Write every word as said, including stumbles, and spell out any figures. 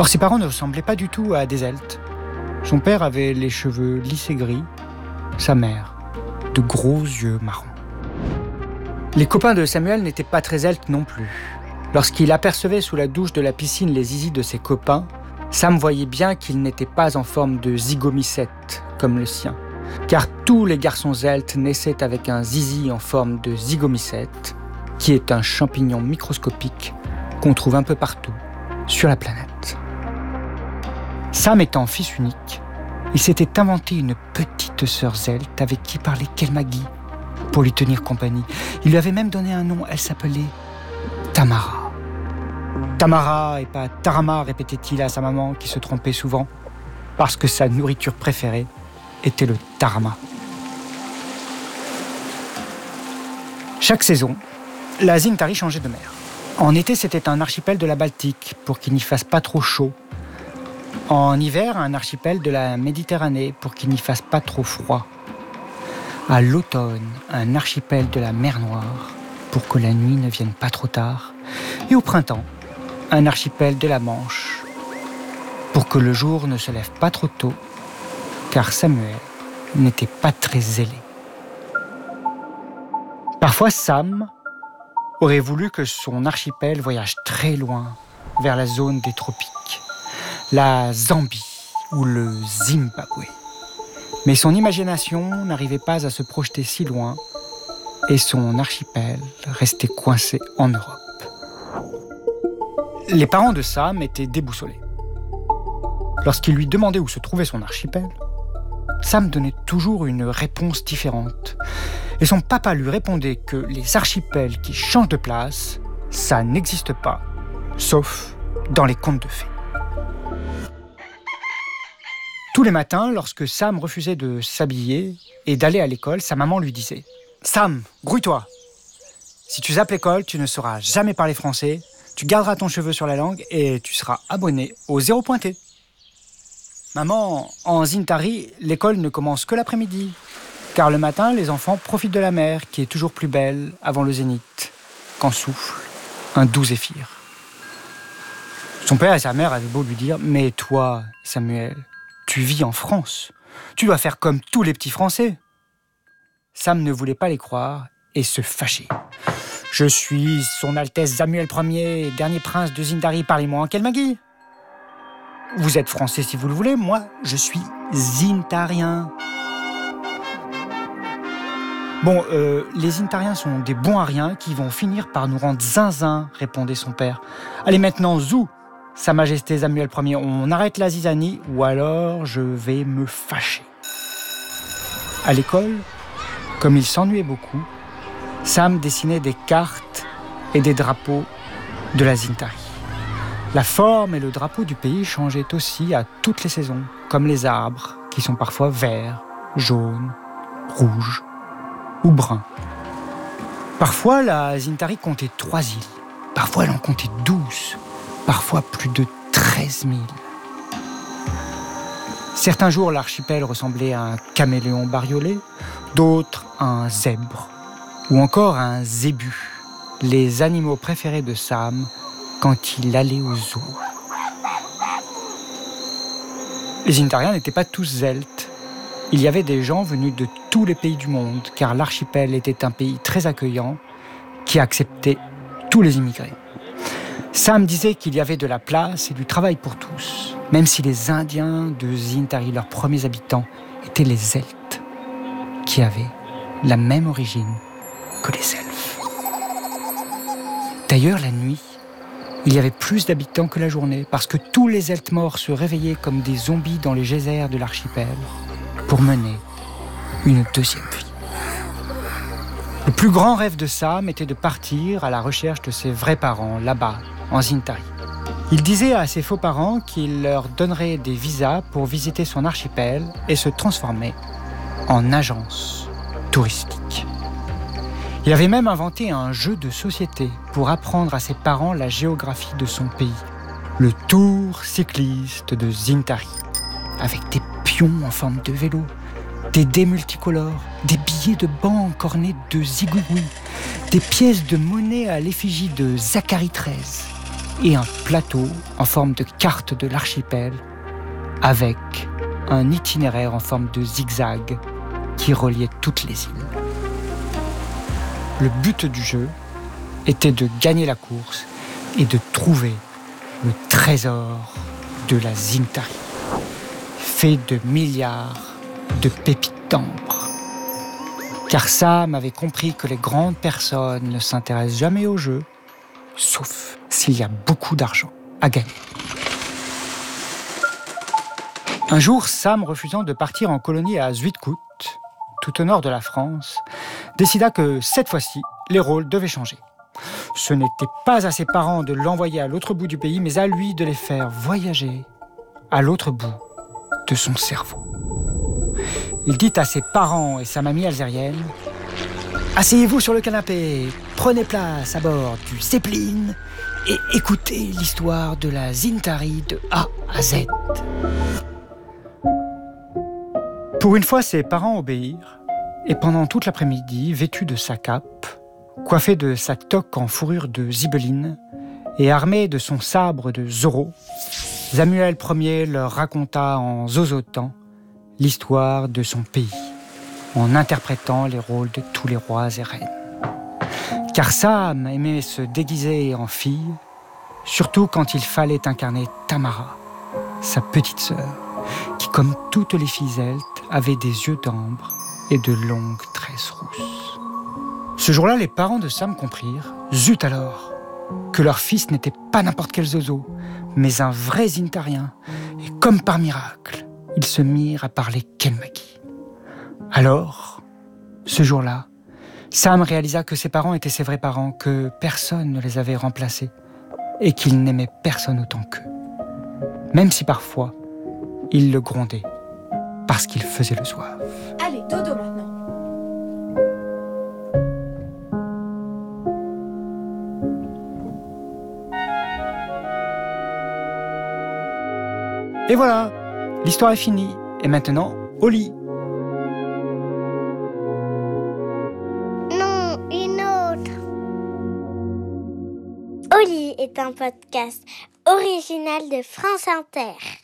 Or, ses parents ne ressemblaient pas du tout à des Celtes. Son père avait les cheveux lisses et gris, sa mère, de gros yeux marrons. Les copains de Samuel n'étaient pas très Celtes non plus. Lorsqu'il apercevait sous la douche de la piscine les zizis de ses copains, Sam voyait bien qu'il n'était pas en forme de zygomycète comme le sien, car tous les garçons Celtes naissaient avec un zizi en forme de zygomycète, qui est un champignon microscopique qu'on trouve un peu partout sur la planète. Sam étant fils unique, il s'était inventé une petite sœur Celte avec qui parlait Kelmagi pour lui tenir compagnie. Il lui avait même donné un nom, elle s'appelait Tamara. Tamara et pas Tarama, répétait-il à sa maman qui se trompait souvent, parce que sa nourriture préférée était le tarama. Chaque saison, la Zintari changeait de mer. En été, c'était un archipel de la Baltique pour qu'il n'y fasse pas trop chaud. En hiver, un archipel de la Méditerranée pour qu'il n'y fasse pas trop froid. À l'automne, un archipel de la mer Noire pour que la nuit ne vienne pas trop tard. Et au printemps, un archipel de la Manche pour que le jour ne se lève pas trop tôt, car Samuel n'était pas très zélé. Parfois, Sam aurait voulu que son archipel voyage très loin, vers la zone des tropiques, la Zambie ou le Zimbabwe. Mais son imagination n'arrivait pas à se projeter si loin et son archipel restait coincé en Europe. Les parents de Sam étaient déboussolés. Lorsqu'il lui demandait où se trouvait son archipel, Sam donnait toujours une réponse différente. Et son papa lui répondait que les archipels qui changent de place, ça n'existe pas, sauf dans les contes de fées. Tous les matins, lorsque Sam refusait de s'habiller et d'aller à l'école, sa maman lui disait « Sam, grouille-toi. Si tu zappes l'école, tu ne sauras jamais parler français, tu garderas ton cheveu sur la langue et tu seras abonné au zéro pointé. » Maman, en Zintari, l'école ne commence que l'après-midi, car le matin, les enfants profitent de la mer, qui est toujours plus belle avant le zénith, quand souffle un doux zéphyr. Son père et sa mère avaient beau lui dire « Mais toi, Samuel, tu vis en France. Tu dois faire comme tous les petits Français. » Sam ne voulait pas les croire et se fâchait. « Je suis son Altesse Samuel Ier, dernier prince de Zintari, parlez-moi en Kelmagi. Vous êtes français si vous le voulez, moi, je suis zintarien. » Bon, euh, les Zintariens sont des bons à rien qui vont finir par nous rendre zinzin, répondait son père. Allez maintenant, zou, Sa Majesté Samuel Ier, on arrête la zizanie ou alors je vais me fâcher. À l'école, comme il s'ennuyait beaucoup, Sam dessinait des cartes et des drapeaux de la Zintari. La forme et le drapeau du pays changeaient aussi à toutes les saisons, comme les arbres, qui sont parfois verts, jaunes, rouges ou bruns. Parfois, la Zintari comptait trois îles, parfois elle en comptait douze, parfois plus de treize mille. Certains jours, l'archipel ressemblait à un caméléon bariolé, d'autres à un zèbre, ou encore à un zébu, les animaux préférés de Sam quand il allait au zoo. Les Zintariens n'étaient pas tous Celtes. Il y avait des gens venus de tous les pays du monde, car l'archipel était un pays très accueillant qui acceptait tous les immigrés. Sam disait qu'il y avait de la place et du travail pour tous, même si les Indiens de Zintari, leurs premiers habitants, étaient les Celtes, qui avaient la même origine que les Elfes. D'ailleurs, la nuit, il y avait plus d'habitants que la journée, parce que tous les Celtes morts se réveillaient comme des zombies dans les geysers de l'archipel pour mener une deuxième vie. Le plus grand rêve de Sam était de partir à la recherche de ses vrais parents, là-bas, en Zintari. Il disait à ses faux parents qu'il leur donnerait des visas pour visiter son archipel et se transformer en agence touristique. Il avait même inventé un jeu de société pour apprendre à ses parents la géographie de son pays, le Tour cycliste de Zintari, avec des pions en forme de vélo, des dés multicolores, des billets de banque ornés de zigouigouis, des pièces de monnaie à l'effigie de Zacharie treize et un plateau en forme de carte de l'archipel avec un itinéraire en forme de zigzag qui reliait toutes les îles. Le but du jeu était de gagner la course et de trouver le trésor de la Zintari, fait de milliards de pépites d'ambre. Car Sam avait compris que les grandes personnes ne s'intéressent jamais au jeu, sauf s'il y a beaucoup d'argent à gagner. Un jour, Sam, refusant de partir en colonie à Zuidcote, tout au nord de la France, décida que cette fois-ci, les rôles devaient changer. Ce n'était pas à ses parents de l'envoyer à l'autre bout du pays, mais à lui de les faire voyager à l'autre bout de son cerveau. Il dit à ses parents et sa mamie algérienne « Asseyez-vous sur le canapé, prenez place à bord du Zeppelin et écoutez l'histoire de la Zintari de A à Z. » Pour une fois, ses parents obéirent, et pendant toute l'après-midi, vêtu de sa cape, coiffé de sa toque en fourrure de zibeline et armé de son sabre de Zorro, Samuel Ier leur raconta en zozotant l'histoire de son pays, en interprétant les rôles de tous les rois et reines. Car Sam aimait se déguiser en fille, surtout quand il fallait incarner Tamara, sa petite sœur, qui, comme toutes les filles zeltes, avait des yeux d'ambre et de longues tresses rousses. Ce jour-là, les parents de Sam comprirent, zut alors, que leur fils n'était pas n'importe quel zozo, mais un vrai Zintarien, et comme par miracle, ils se mirent à parler Kelmaki. Alors, ce jour-là, Sam réalisa que ses parents étaient ses vrais parents, que personne ne les avait remplacés, et qu'il n'aimait personne autant qu'eux. Même si parfois, il le grondait, parce qu'il faisait le zouave. Allez, dodo maintenant. Et voilà, l'histoire est finie. Et maintenant, au lit. Non, une autre. Au lit est un podcast original de France Inter.